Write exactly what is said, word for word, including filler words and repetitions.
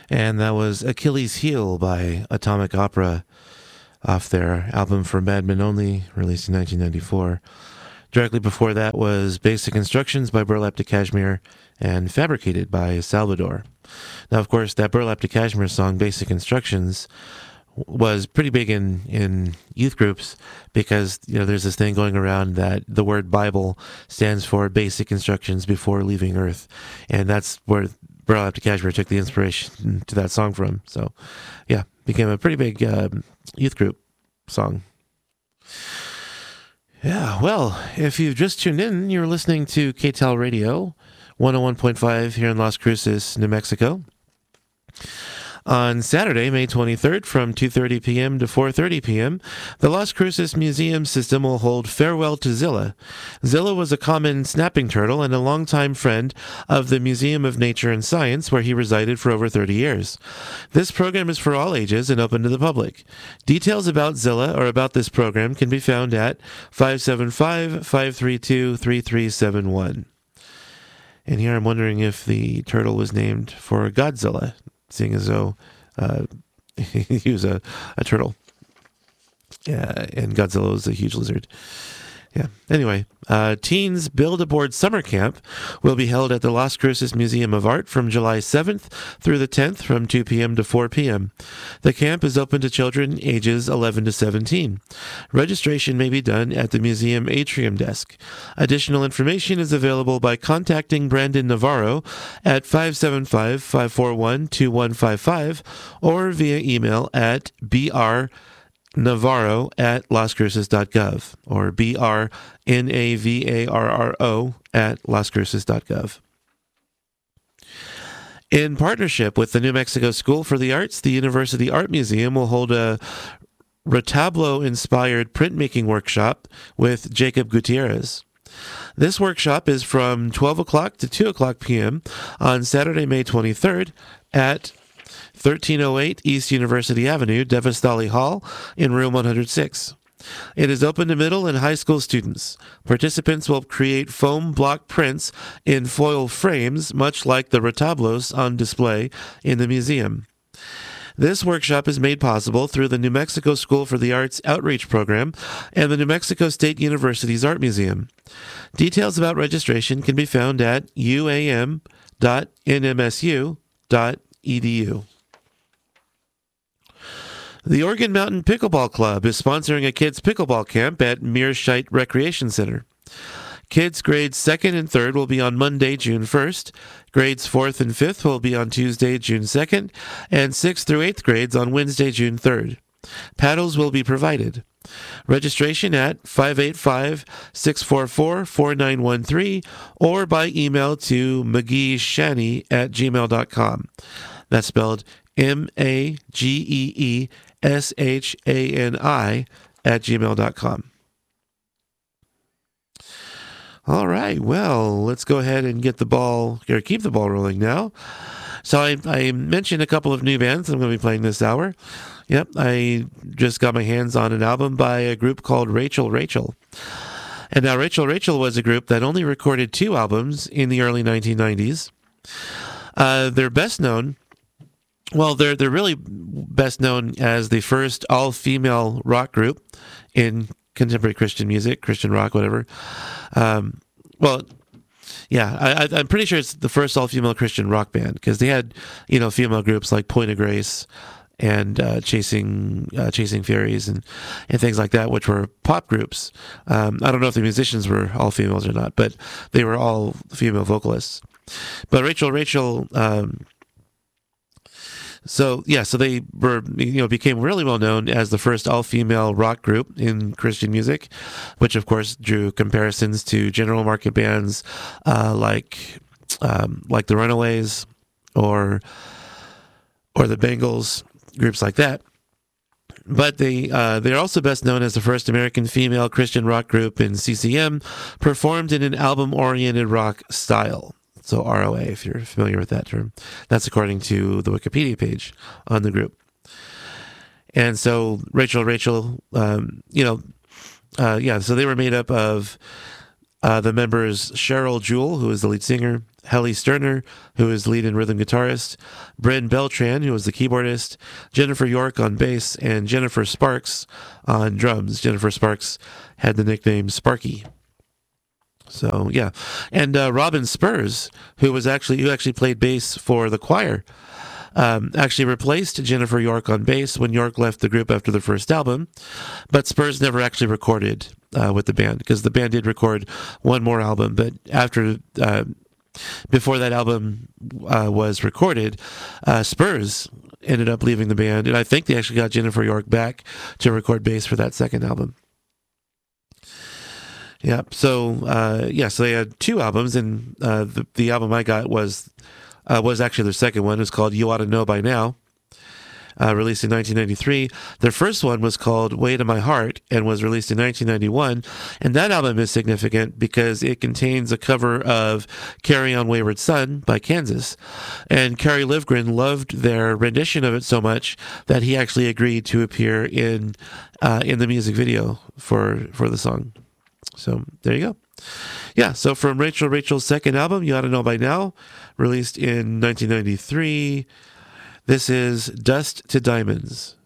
And that was Achilles' Heel by Atomic Opera off their album For Madmen Only, released in nineteen ninety-four. Directly before that was Basic Instructions by Burlap to Cashmere and Fabricated by Salvador. Now, of course, that Burlap to Cashmere song, Basic Instructions, was pretty big in, in youth groups because, you know, there's this thing going around that the word Bible stands for basic instructions before leaving Earth. And that's where Burlap to Cashmere took the inspiration to that song from. So, yeah, became a pretty big uh, youth group song. Yeah, well, if you've just tuned in, you're listening to K T A L Radio, one oh one point five here in Las Cruces, New Mexico. On Saturday, May twenty-third, from two thirty p.m. to four thirty p.m., the Las Cruces Museum System will hold Farewell to Zilla. Zilla was a common snapping turtle and a longtime friend of the Museum of Nature and Science, where he resided for over thirty years. This program is for all ages and open to the public. Details about Zilla or about this program can be found at five seven five, five three two, three three seven one. And here I'm wondering if the turtle was named for Godzilla, seeing as though uh, he was a, a turtle. Yeah, and Godzilla was a huge lizard. Yeah. Anyway, uh, Teens Build a Board Summer Camp will be held at the Las Cruces Museum of Art from July seventh through the tenth from two p.m. to four p.m. The camp is open to children ages eleven to seventeen. Registration may be done at the museum atrium desk. Additional information is available by contacting Brandon Navarro at five seven five, five four one, two one five five or via email at br Navarro at las cruces dot gov or B R N A V A R R O at las cruces dot gov. In partnership with the New Mexico School for the Arts, the University Art Museum will hold a Retablo-inspired printmaking workshop with Jacob Gutierrez. This workshop is from twelve o'clock to two o'clock p.m. on Saturday, May twenty-third at thirteen oh eight East University Avenue, Devis Valley Hall, in room one hundred six. It is open to middle and high school students. Participants will create foam block prints in foil frames, much like the retablos on display in the museum. This workshop is made possible through the New Mexico School for the Arts Outreach Program and the New Mexico State University's Art Museum. Details about registration can be found at u a m dot n m s u dot e d u. The Organ Mountain Pickleball Club is sponsoring a kids' pickleball camp at Mearshite Recreation Center. Kids grades second and third will be on Monday, June first. Grades fourth and fifth will be on Tuesday, June second. And sixth through eighth grades on Wednesday, June third. Paddles will be provided. Registration at five eight five, six four four, four nine one three or by email to mcgeeshani at gmail dot com. That's spelled M A G E E S H A N I at gmail dot com. All right, well, let's go ahead and get the ball, or keep the ball rolling now. So I, I mentioned a couple of new bands I'm going to be playing this hour. Yep, I just got my hands on an album by a group called Rachel Rachel. And now Rachel Rachel was a group that only recorded two albums in the early nineteen nineties. Uh, they're best known Well, they're they're really best known as the first all-female rock group in contemporary Christian music, Christian rock, whatever. Um, well, yeah, I, I'm pretty sure it's the first all-female Christian rock band because they had, you know, female groups like Point of Grace and uh, Chasing uh, Chasing Fairies and, and things like that, which were pop groups. Um, I don't know if the musicians were all females or not, but they were all female vocalists. But Rachel Rachel. Um, So yeah, so they were, you know, became really well known as the first all-female rock group in Christian music, which of course drew comparisons to general market bands uh, like um, like the Runaways or or the Bangles, groups like that. But they uh, they're also best known as the first American female Christian rock group in C C M, performed in an album-oriented rock style. So R O A, if you're familiar with that term. That's according to the Wikipedia page on the group. And so Rachel, Rachel, um, you know, uh, yeah, so they were made up of uh, the members Cheryl Jewell, who is the lead singer, Helly Sterner, who is lead and rhythm guitarist, Bryn Beltran, who was the keyboardist, Jennifer York on bass, and Jennifer Sparks on drums. Jennifer Sparks had the nickname Sparky. So yeah, and uh, Robin Spurs, who was actually who actually played bass for the choir, um, actually replaced Jennifer York on bass when York left the group after the first album, but Spurs never actually recorded uh, with the band, because the band did record one more album, but after. Uh, Before that album uh, was recorded, uh, Spurs ended up leaving the band, and I think they actually got Jennifer York back to record bass for that second album. Yeah, so uh, yeah, so they had two albums, and uh, the the album I got was uh, was actually their second one. It's called "You Ought to Know by Now." Uh, released in nineteen ninety-three. Their first one was called Weight of My Heart and was released in nineteen ninety-one. And that album is significant because it contains a cover of Carry On Wayward Son by Kansas. And Kerry Livgren loved their rendition of it so much that he actually agreed to appear in uh, in the music video for, for the song. So there you go. Yeah, so from Rachel Rachel's second album, You Ought to Know by Now, released in nineteen ninety-three. This is Dust to Diamonds.